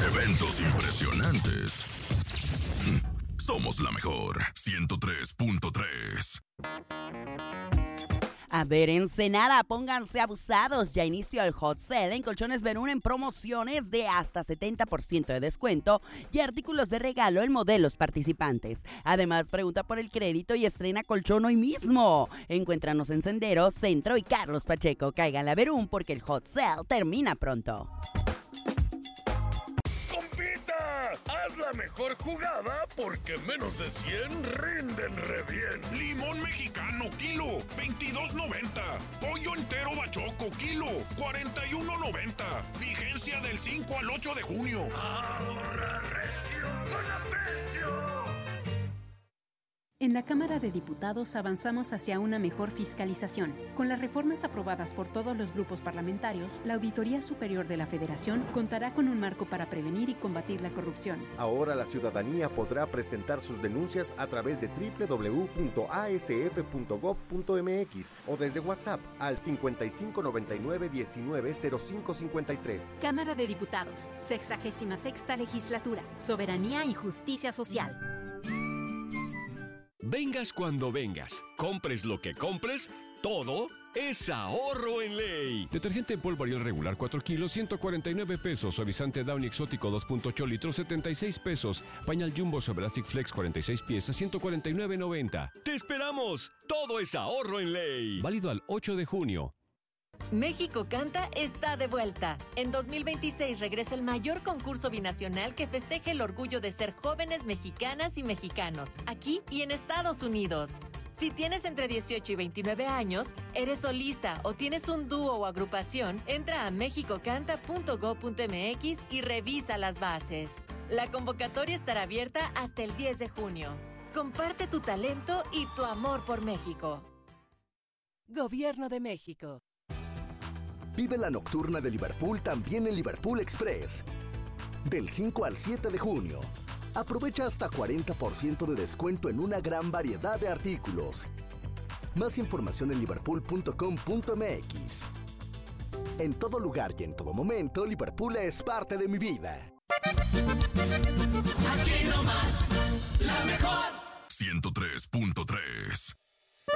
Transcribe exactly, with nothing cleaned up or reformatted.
Eventos impresionantes. Somos la mejor. ciento tres punto tres. A ver, Ensenada, pónganse abusados. Ya inició el hot sale en Colchones Verún en promociones de hasta setenta por ciento de descuento y artículos de regalo en modelos participantes. Además, pregunta por el crédito y estrena colchón hoy mismo. Encuéntranos en Sendero, Centro y Carlos Pacheco. Caigan a Verún porque el hot sale termina pronto. Haz la mejor jugada porque menos de cien rinden re bien. Limón mexicano, kilo, veintidós noventa. Pollo entero bachoco, kilo, cuarenta y uno noventa. Vigencia del cinco al ocho de junio. Ahorra recio con aprecio. En la Cámara de Diputados avanzamos hacia una mejor fiscalización. Con las reformas aprobadas por todos los grupos parlamentarios, la Auditoría Superior de la Federación contará con un marco para prevenir y combatir la corrupción. Ahora la ciudadanía podrá presentar sus denuncias a través de doble u doble u doble u punto a s f punto gob punto m x o desde WhatsApp al cincuenta y cinco noventa y nueve diecinueve cero cinco cincuenta y tres. Cámara de Diputados, sexagésima sexta legislatura, Soberanía y Justicia Social. Vengas cuando vengas, compres lo que compres, todo es ahorro en ley. Detergente en polvo Ariel regular cuatro kilos, ciento cuarenta y nueve pesos. Suavizante Downy exótico dos punto ocho litros, setenta y seis pesos. Pañal Jumbo Sobrelastic Flex cuarenta y seis piezas, ciento cuarenta y nueve noventa. ¡Te esperamos! Todo es ahorro en ley. Válido al ocho de junio. México Canta está de vuelta. En dos mil veintiséis regresa el mayor concurso binacional que festeja el orgullo de ser jóvenes mexicanas y mexicanos, aquí y en Estados Unidos. Si tienes entre dieciocho y veintinueve años, eres solista o tienes un dúo o agrupación, entra a mexico canta punto gob punto m x y revisa las bases. La convocatoria estará abierta hasta el diez de junio. Comparte tu talento y tu amor por México. Gobierno de México. Vive la nocturna de Liverpool también en Liverpool Express. Del cinco al siete de junio. Aprovecha hasta cuarenta por ciento de descuento en una gran variedad de artículos. Más información en liverpool punto com punto m x. En todo lugar y en todo momento, Liverpool es parte de mi vida. Aquí nomás, la mejor. ciento tres punto tres.